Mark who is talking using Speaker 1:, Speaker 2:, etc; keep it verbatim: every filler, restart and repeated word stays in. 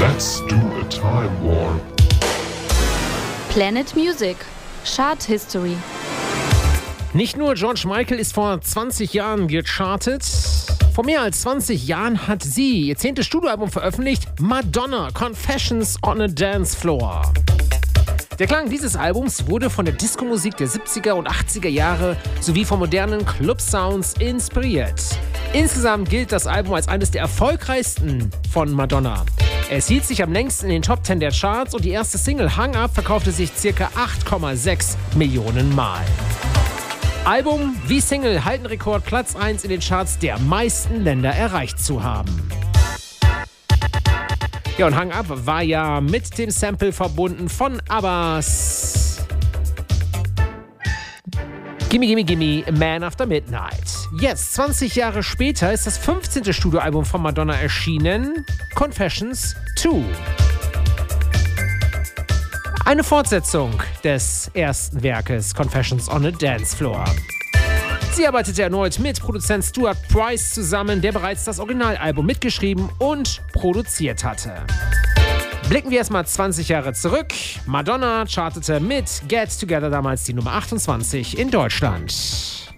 Speaker 1: Let's do a time warp.
Speaker 2: Planet Music Chart History.
Speaker 3: Nicht nur George Michael ist vor zwanzig Jahren gechartet. Vor mehr als zwanzig Jahren hat sie ihr zehntes Studioalbum veröffentlicht, Madonna, Confessions on a Dance Floor. Der Klang dieses Albums wurde von der Disco-Musik der siebziger und achtziger Jahre sowie von modernen Club-Sounds inspiriert. Insgesamt gilt das Album als eines der erfolgreichsten von Madonna. Es hielt sich am längsten in den Top zehn der Charts und die erste Single Hung Up verkaufte sich ca. acht Komma sechs Millionen Mal. Album wie Single halten Rekord, Platz eins in den Charts der meisten Länder erreicht zu haben. Ja, und Hung Up war ja mit dem Sample verbunden von Abbas Gimme Gimme Gimme Man After Midnight. Jetzt, zwanzig Jahre später, ist das fünfzehnte Studioalbum von Madonna erschienen, Confessions zwei. Eine Fortsetzung des ersten Werkes Confessions on a Dance Floor. Sie arbeitete erneut mit Produzent Stuart Price zusammen, der bereits das Originalalbum mitgeschrieben und produziert hatte. Blicken wir erstmal zwanzig Jahre zurück. Madonna chartete mit Get Together damals die Nummer achtundzwanzig in Deutschland.